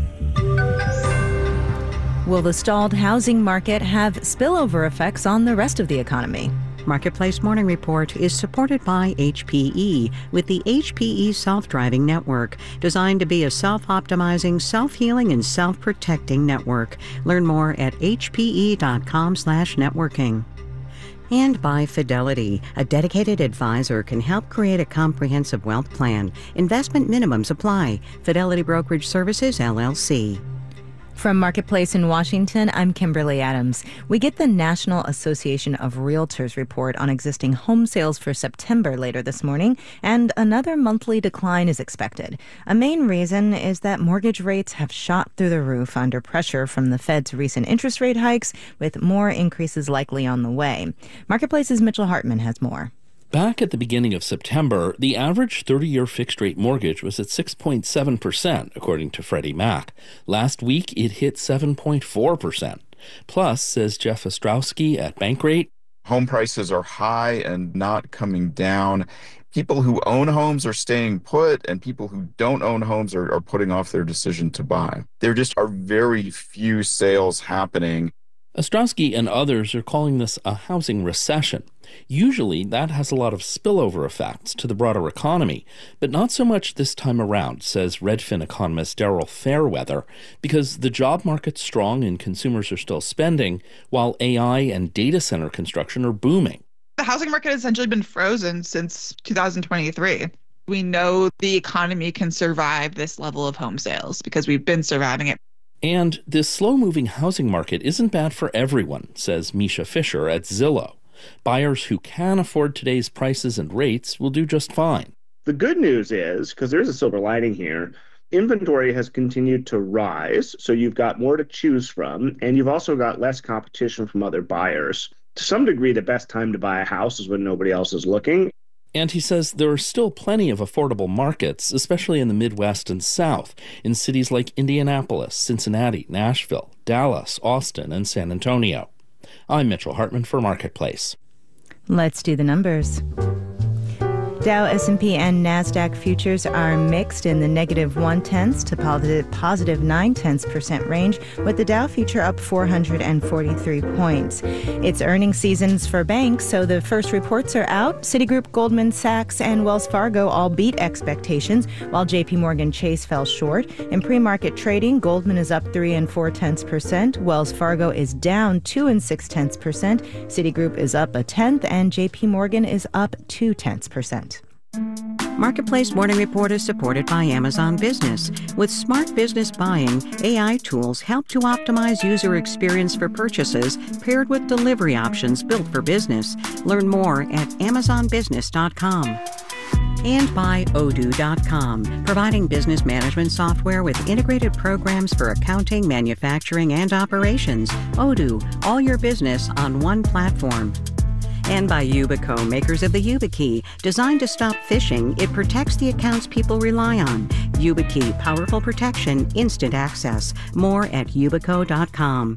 Will the stalled housing market have spillover effects on the rest of the economy? Marketplace Morning Report is supported by HPE with the HPE Self-Driving Network, designed to be a self-optimizing, self-healing, and self-protecting network. Learn more at hpe.com/networking. And by Fidelity, a dedicated advisor can help create a comprehensive wealth plan. Investment minimums apply. Fidelity Brokerage Services, LLC. From Marketplace in Washington, I'm Kimberly Adams. We get the National Association of Realtors report on existing home sales for September later this morning, and another monthly decline is expected. A main reason is that mortgage rates have shot through the roof under pressure from the Fed's recent interest rate hikes, with more increases likely on the way. Marketplace's Mitchell Hartman has more. Back at the beginning of September, the average 30-year fixed-rate mortgage was at 6.7%, according to Freddie Mac. Last week, it hit 7.4%. Plus, says Jeff Ostrowski at Bankrate, home prices are high and not coming down. People who own homes are staying put, and people who don't own homes are putting off their decision to buy. There just are very few sales happening. Ostrowski and others are calling this a housing recession. Usually, that has a lot of spillover effects to the broader economy, but not so much this time around, says Redfin economist Daryl Fairweather, because the job market's strong and consumers are still spending, while AI and data center construction are booming. The housing market has essentially been frozen since 2023. We know the economy can survive this level of home sales because we've been surviving it. And this slow-moving housing market isn't bad for everyone, says Misha Fisher at Zillow. Buyers who can afford today's prices and rates will do just fine. The good news is, because there's a silver lining here, inventory has continued to rise, so you've got more to choose from, and you've also got less competition from other buyers. To some degree, the best time to buy a house is when nobody else is looking. And he says there are still plenty of affordable markets, especially in the Midwest and South, in cities like Indianapolis, Cincinnati, Nashville, Dallas, Austin, and San Antonio. I'm Mitchell Hartman for Marketplace. Let's do the numbers. Dow, S&P, and NASDAQ futures are mixed in the negative 0.1 to positive 0.9% range, with the Dow future up 443 points. It's earnings seasons for banks, so the first reports are out. Citigroup, Goldman Sachs, and Wells Fargo all beat expectations, while JP Morgan Chase fell short. In pre-market trading, Goldman is up 3 4/10%, Wells Fargo is down 2 6/10%, Citigroup is up 0.1%, and JP Morgan is up 0.2%. Marketplace Morning Report is supported by Amazon Business. With smart business buying, AI tools help to optimize user experience for purchases paired with delivery options built for business. Learn more at amazonbusiness.com. And by Odoo.com, providing business management software with integrated programs for accounting, manufacturing, and operations. Odoo, all your business on one platform. And by Yubico, makers of the YubiKey. Designed to stop phishing, it protects the accounts people rely on. YubiKey, powerful protection, instant access. More at yubico.com.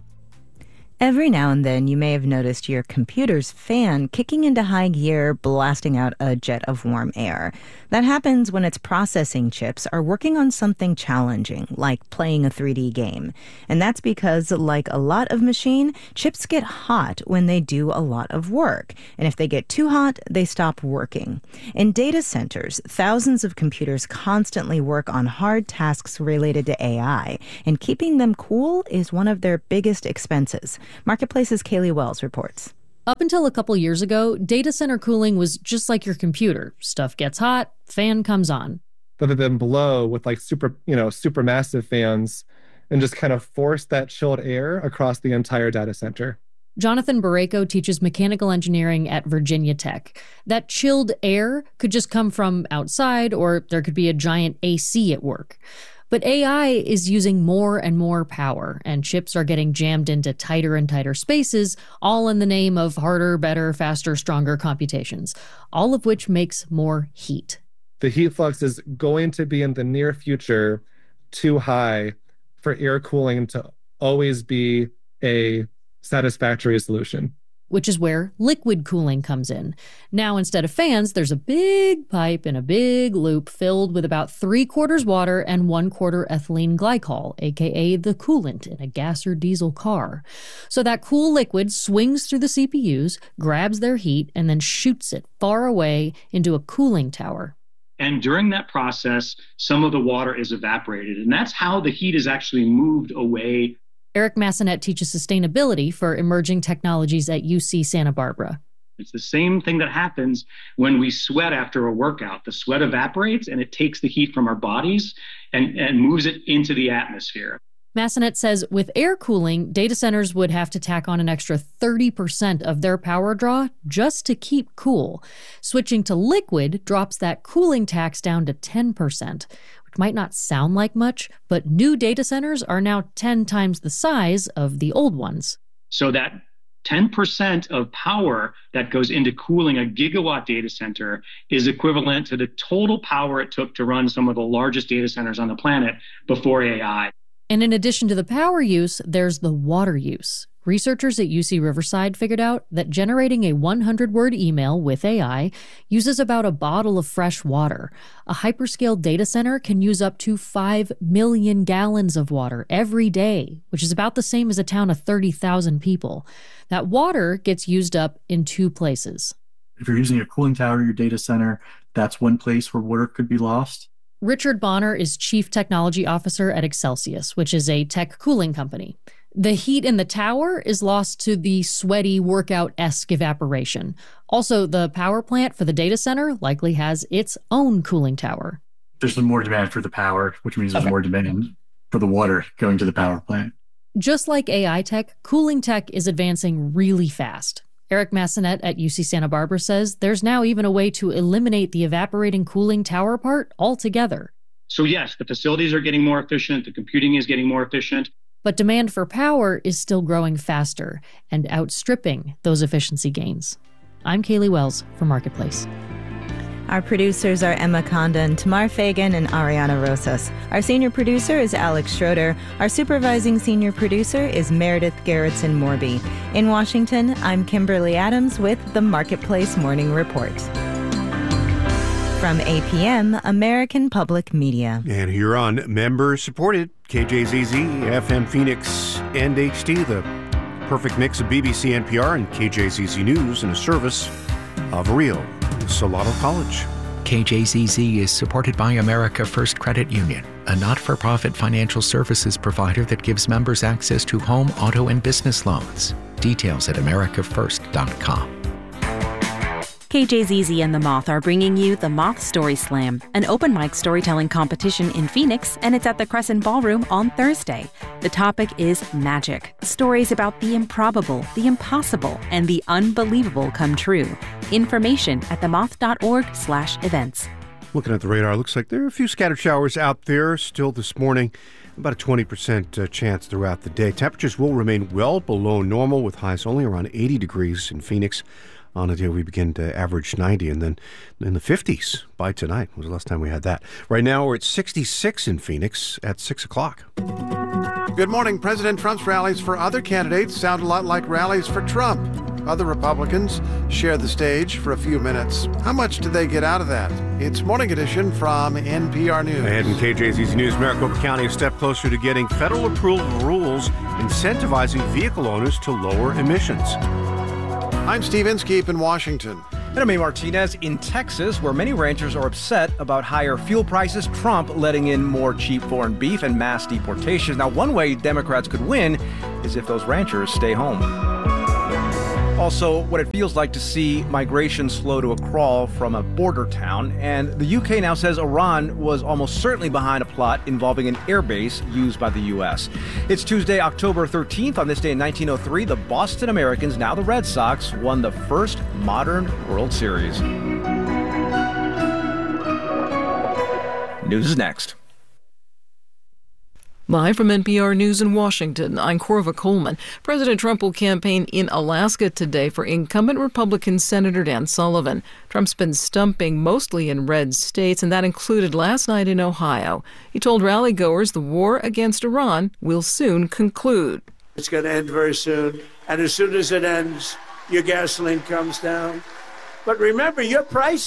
Every now and then, you may have noticed your computer's fan kicking into high gear, blasting out a jet of warm air. That happens when its processing chips are working on something challenging, like playing a 3D game. And that's because, like a lot of machine, chips get hot when they do a lot of work. And if they get too hot, they stop working. In data centers, thousands of computers constantly work on hard tasks related to AI, and keeping them cool is one of their biggest expenses. Marketplace's Kaylee Wells reports. Up until a couple years ago, data center cooling was just like your computer. Stuff gets hot, fan comes on. Rather than blow with like super massive fans and just kind of force that chilled air across the entire data center. Jonathan Barreco teaches mechanical engineering at Virginia Tech. That chilled air could just come from outside, or there could be a giant AC at work. But AI is using more and more power, and chips are getting jammed into tighter and tighter spaces, all in the name of harder, better, faster, stronger computations, all of which makes more heat. The heat flux is going to be in the near future too high for air cooling to always be a satisfactory solution. Which is where liquid cooling comes in. Now, instead of fans, there's a big pipe in a big loop filled with about 3/4 water and 1/4 ethylene glycol, aka the coolant in a gas or diesel car. So that cool liquid swings through the CPUs, grabs their heat, and then shoots it far away into a cooling tower. And during that process, some of the water is evaporated, and that's how the heat is actually moved away. Eric Massanet teaches sustainability for emerging technologies at UC Santa Barbara. It's the same thing that happens when we sweat after a workout. The sweat evaporates and it takes the heat from our bodies and moves it into the atmosphere. Massanet says with air cooling, data centers would have to tack on an extra 30% of their power draw just to keep cool. Switching to liquid drops that cooling tax down to 10%. Might not sound like much, but new data centers are now 10 times the size of the old ones. So that 10% of power that goes into cooling a gigawatt data center is equivalent to the total power it took to run some of the largest data centers on the planet before AI. And in addition to the power use, there's the water use. Researchers at UC Riverside figured out that generating a 100-word email with AI uses about a bottle of fresh water. A hyperscale data center can use up to 5 million gallons of water every day, which is about the same as a town of 30,000 people. That water gets used up in two places. If you're using a cooling tower in your data center, that's one place where water could be lost. Richard Bonner is Chief Technology Officer at Excelsius, which is a tech cooling company. The heat in the tower is lost to the sweaty workout-esque evaporation. Also, the power plant for the data center likely has its own cooling tower. There's more demand for the power, which means there's more demand for the water going to the power plant. Just like AI tech, cooling tech is advancing really fast. Eric Massanet at UC Santa Barbara says there's now even a way to eliminate the evaporating cooling tower part altogether. So yes, the facilities are getting more efficient, the computing is getting more efficient. But demand for power is still growing faster and outstripping those efficiency gains. I'm Kaylee Wells for Marketplace. Our producers are Emma Condon, Tamar Fagan, and Ariana Rosas. Our senior producer is Alex Schroeder. Our supervising senior producer is Meredith Gerritsen-Morby. In Washington, I'm Kimberly Adams with the Marketplace Morning Report. From APM, American Public Media. And here on member-supported KJZZ, FM Phoenix, and HD, the perfect mix of BBC, NPR, and KJZZ News in a service of Real Salado College. KJZZ is supported by America First Credit Union, a not-for-profit financial services provider that gives members access to home, auto, and business loans. Details at americafirst.com. KJZZ and The Moth are bringing you The Moth Story Slam, an open mic storytelling competition in Phoenix, and it's at the Crescent Ballroom on Thursday. The topic is magic. Stories about the improbable, the impossible, and the unbelievable come true. Information at themoth.org/events. Looking at the radar, looks like there are a few scattered showers out there still this morning. about a 20% chance throughout the day. Temperatures will remain well below normal with highs only around 80 degrees in Phoenix. On a day we begin to average 90 and then in the 50s by tonight. Was the last time we had that. Right now we're at 66 in Phoenix at 6 o'clock. Good morning. President Trump's rallies for other candidates sound a lot like rallies for Trump. Other Republicans share the stage for a few minutes. How much do they get out of that? It's Morning Edition from NPR News. Ahead in KJZZ News, Maricopa County a step closer to getting federal approval of rules incentivizing vehicle owners to lower emissions. I'm Steve Inskeep in Washington. And I'm A. Martinez in Texas, where many ranchers are upset about higher fuel prices, Trump letting in more cheap foreign beef, and mass deportations. Now, one way Democrats could win is if those ranchers stay home. Also, what it feels like to see migration slow to a crawl from a border town. And the UK now says Iran was almost certainly behind a plot involving an airbase used by the U.S. It's Tuesday, October 13th. On this day in 1903, the Boston Americans, now the Red Sox, won the first modern World Series. News is next. Live from NPR News in Washington, I'm Corva Coleman. President Trump will campaign in Alaska today for incumbent Republican Senator Dan Sullivan. Trump's been stumping mostly in red states, and that included last night in Ohio. He told rally-goers the war against Iran will soon conclude. It's going to end very soon, and as soon as it ends, your gasoline comes down. But remember, your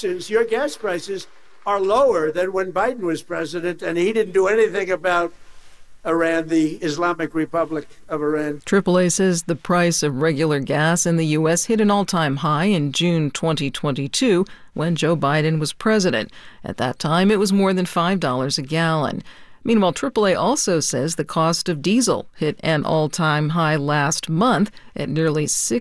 gas prices, are lower than when Biden was president, and he didn't do anything about Iran, the Islamic Republic of Iran. AAA says the price of regular gas in the U.S. hit an all-time high in June 2022 when Joe Biden was president. At that time, it was more than $5 a gallon. Meanwhile, AAA also says the cost of diesel hit an all-time high last month at nearly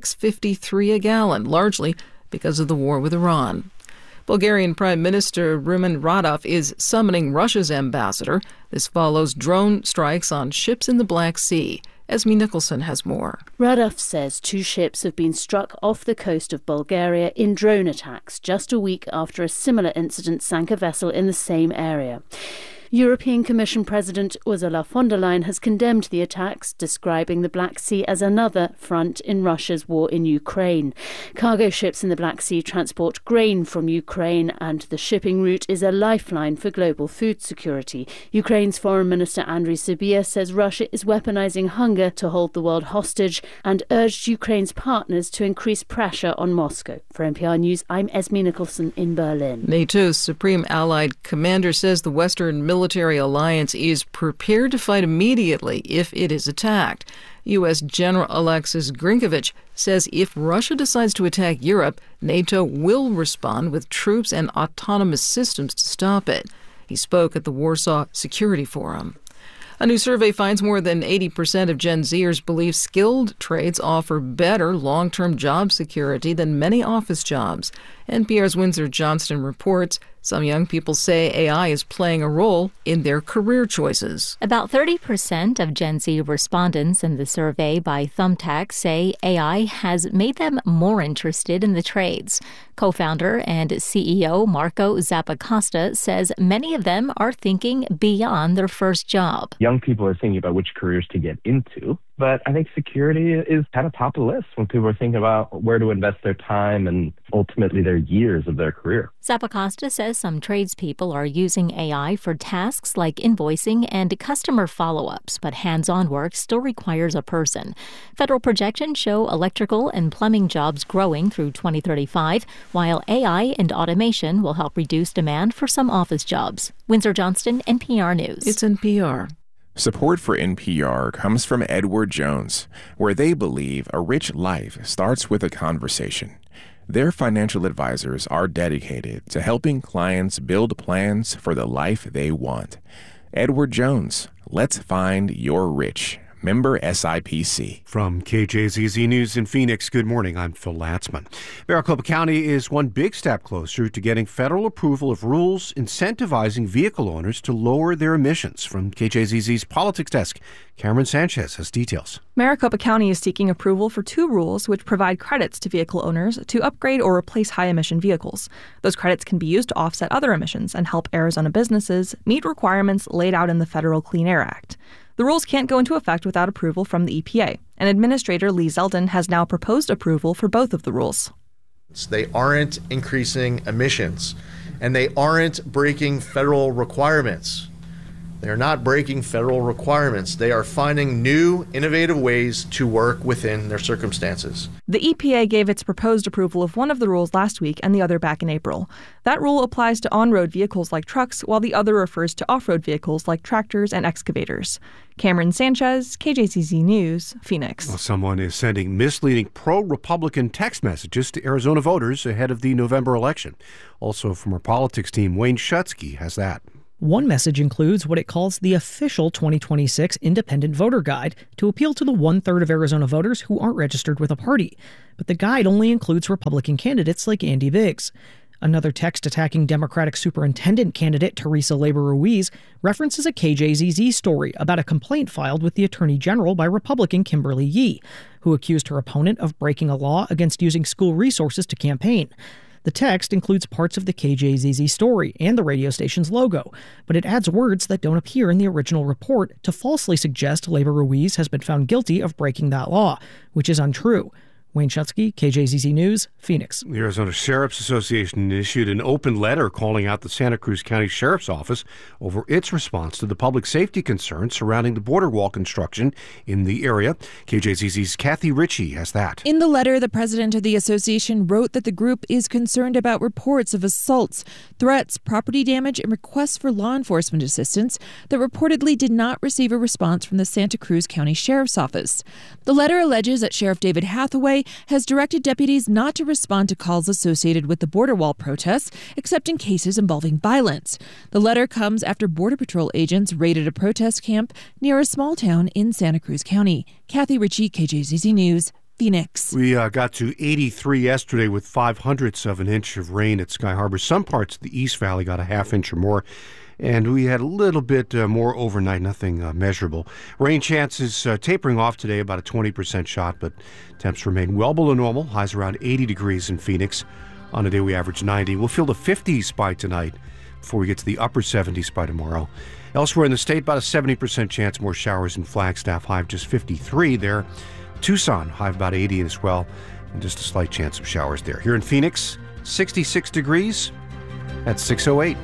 $6.53 a gallon, largely because of the war with Iran. Bulgarian Prime Minister Rumen Radev is summoning Russia's ambassador. This follows drone strikes on ships in the Black Sea. Esme Nicholson has more. Radev says 2 ships have been struck off the coast of Bulgaria in drone attacks just a week after a similar incident sank a vessel in the same area. European Commission President Ursula von der Leyen has condemned the attacks, describing the Black Sea as another front in Russia's war in Ukraine. Cargo ships in the Black Sea transport grain from Ukraine, and the shipping route is a lifeline for global food security. Ukraine's Foreign Minister Andriy Sybiha says Russia is weaponizing hunger to hold the world hostage and urged Ukraine's partners to increase pressure on Moscow. For NPR News, I'm Esme Nicholson in Berlin. NATO's Supreme Allied Commander says the Western military alliance is prepared to fight immediately if it is attacked. U.S. General Alexis Grinkovich says if Russia decides to attack Europe, NATO will respond with troops and autonomous systems to stop it. He spoke at the Warsaw Security Forum. A new survey finds more than 80% of Gen Zers believe skilled trades offer better long-term job security than many office jobs. NPR's Windsor Johnston reports some young people say AI is playing a role in their career choices. About 30% of Gen Z respondents in the survey by Thumbtack say AI has made them more interested in the trades. Co-founder and CEO Marco Zappacosta says many of them are thinking beyond their first job. Young people are thinking about which careers to get into, but I think security is kind of top of the list when people are thinking about where to invest their time and ultimately their years of their career. Zappacosta says some tradespeople are using AI for tasks like invoicing and customer follow-ups, but hands-on work still requires a person. Federal projections show electrical and plumbing jobs growing through 2035, while AI and automation will help reduce demand for some office jobs. Windsor Johnston, NPR News. It's NPR. Support for NPR comes from Edward Jones, where they believe a rich life starts with a conversation. Their financial advisors are dedicated to helping clients build plans for the life they want. Edward Jones, let's find your rich. member SIPC. From KJZZ News in Phoenix, good morning. I'm Phil Latzman. Maricopa County is one big step closer to getting federal approval of rules incentivizing vehicle owners to lower their emissions. From KJZZ's Politics Desk, Cameron Sanchez has details. Maricopa County is seeking approval for two rules which provide credits to vehicle owners to upgrade or replace high-emission vehicles. Those credits can be used to offset other emissions and help Arizona businesses meet requirements laid out in the Federal Clean Air Act. The rules can't go into effect without approval from the EPA, and Administrator Lee Zeldin has now proposed approval for both of the rules. They aren't increasing emissions, and they aren't breaking federal requirements. They're not breaking federal requirements. They are finding new, innovative ways to work within their circumstances. The EPA gave its proposed approval of one of the rules last week and the other back in April. That rule applies to on-road vehicles like trucks, while the other refers to off-road vehicles like tractors and excavators. Cameron Sanchez, KJZZ News, Phoenix. Well, someone is sending misleading pro-Republican text messages to Arizona voters ahead of the November election. Also from our politics team, Wayne Schutsky has that. One message includes what it calls the official 2026 Independent Voter Guide to appeal to the one-third of Arizona voters who aren't registered with a party. But the guide only includes Republican candidates like Andy Biggs. Another text attacking Democratic superintendent candidate Teresa Leiber Ruiz references a KJZZ story about a complaint filed with the Attorney General by Republican Kimberly Yee, who accused her opponent of breaking a law against using school resources to campaign. The text includes parts of the KJZZ story and the radio station's logo, but it adds words that don't appear in the original report to falsely suggest Leiber Ruiz has been found guilty of breaking that law, which is untrue. Wayne Schutsky, KJZZ News, Phoenix. The Arizona Sheriff's Association issued an open letter calling out the Santa Cruz County Sheriff's Office over its response to the public safety concerns surrounding the border wall construction in the area. KJZZ's Kathy Ritchie has that. In the letter, the president of the association wrote that the group is concerned about reports of assaults, threats, property damage, and requests for law enforcement assistance that reportedly did not receive a response from the Santa Cruz County Sheriff's Office. The letter alleges that Sheriff David Hathaway has directed deputies not to respond to calls associated with the border wall protests, except in cases involving violence. The letter comes after Border Patrol agents raided a protest camp near a small town in Santa Cruz County. Kathy Ritchie, KJZZ News, Phoenix. We got to 83 yesterday with 0.05 of an inch of rain at Sky Harbor. Some parts of the East Valley got a half inch or more. And we had a little bit more overnight, nothing measurable. Rain chances tapering off today, about a 20% shot, but temps remain well below normal. Highs around 80 degrees in Phoenix. On a day we average 90. We'll feel the 50s by tonight before we get to the upper 70s by tomorrow. Elsewhere in the state, about a 70% chance more showers in Flagstaff. High of just 53 there. Tucson, high of about 80 as well, and just a slight chance of showers there. Here in Phoenix, 66 degrees at 6:08.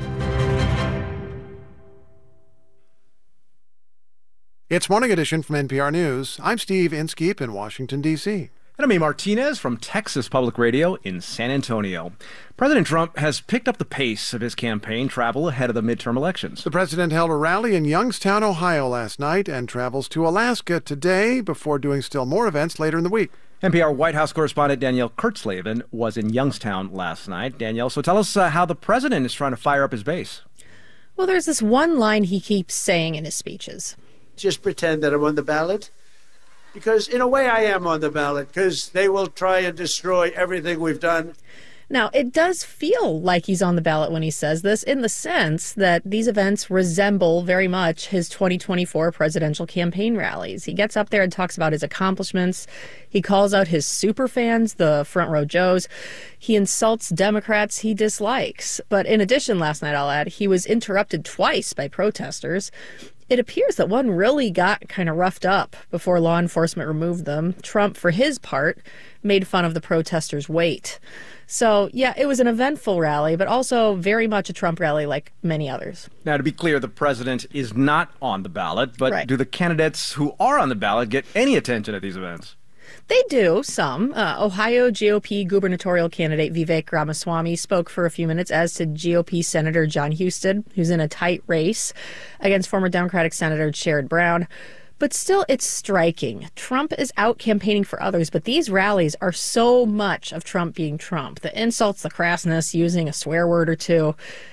It's Morning Edition from NPR News. I'm Steve Inskeep in Washington, D.C. And I'm A. Martinez from Texas Public Radio in San Antonio. President Trump has picked up the pace of his campaign travel ahead of the midterm elections. The president held a rally in Youngstown, Ohio last night and travels to Alaska today before doing still more events later in the week. NPR White House correspondent Danielle Kurtzleben was in Youngstown last night. Danielle, so tell us how the president is trying to fire up his base. Well, there's this one line he keeps saying in his speeches. Just pretend that I'm on the ballot. Because in a way I am on the ballot, because they will try and destroy everything we've done. Now, it does feel like he's on the ballot when he says this, in the sense that these events resemble very much his 2024 presidential campaign rallies. He gets up there and talks about his accomplishments. He calls out his super fans, the Front Row Joes. He insults Democrats he dislikes. But in addition, last night, I'll add, he was interrupted twice by protesters. It appears that one really got kind of roughed up before law enforcement removed them. Trump, for his part, made fun of the protesters' weight. So, yeah, it was an eventful rally, but also very much a Trump rally like many others. Now, to be clear, the president is not on the ballot, but Right. Do the candidates who are on the ballot get any attention at these events? They do, some. Ohio GOP gubernatorial candidate Vivek Ramaswamy spoke for a few minutes, as did GOP Senator John Husted, who's in a tight race against former Democratic Senator Sherrod Brown. But still, it's striking. Trump is out campaigning for others, but these rallies are so much of Trump being Trump. The insults, the crassness, using a swear word or two.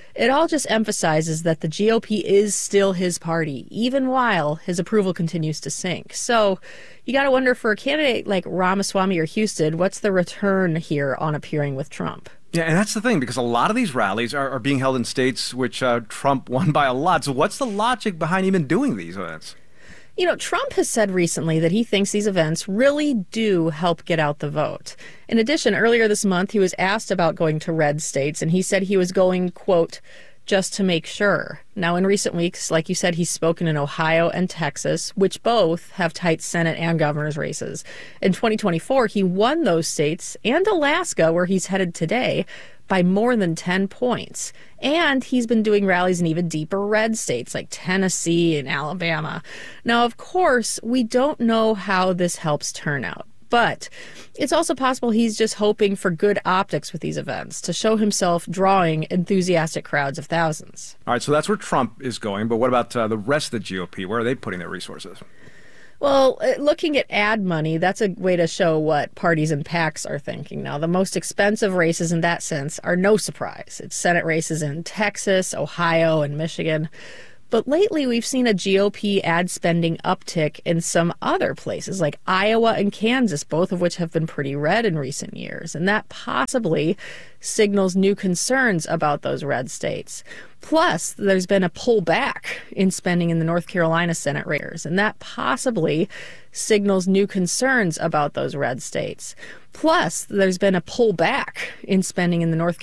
It all just emphasizes that the GOP is still his party, even while his approval continues to sink. So you got to wonder, for a candidate like Ramaswamy or Houston, what's the return here on appearing with Trump? Yeah, and that's the thing, because a lot of these rallies are being held in states which Trump won by a lot. So what's the logic behind even doing these events? You know, Trump has said recently that he thinks these events really do help get out the vote. In addition, earlier this month, he was asked about going to red states, and he said he was going, quote, just to make sure. Now, in recent weeks, like you said, he's spoken in Ohio and Texas, which both have tight Senate and governor's races. In 2024, he won those states and Alaska, where he's headed today, by more than 10 points. And he's been doing rallies in even deeper red states like Tennessee and Alabama. Now, of course, we don't know how this helps turnout. But it's also possible he's just hoping for good optics with these events to show himself drawing enthusiastic crowds of thousands. All right, so that's where Trump is going. But what about the rest of the GOP? Where are they putting their resources? Well, looking at ad money, that's a way to show what parties and PACs are thinking. Now, the most expensive races in that sense are no surprise. It's Senate races in Texas, Ohio, and Michigan. But lately, we've seen a GOP ad spending uptick in some other places like Iowa and Kansas, both of which have been pretty red in recent years. And that possibly signals new concerns about those red states. Plus, there's been a pullback in spending in the North Carolina Senate races, and that possibly signals new concerns about those red states. Plus, there's been a pullback in spending in the North